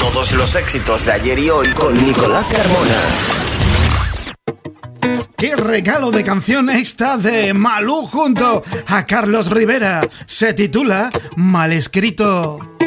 Todos los éxitos de ayer y hoy con Nicolás Carmona. ¡Qué regalo de canción esta de Malú junto a Carlos Rivera! Se titula Mal Escrito.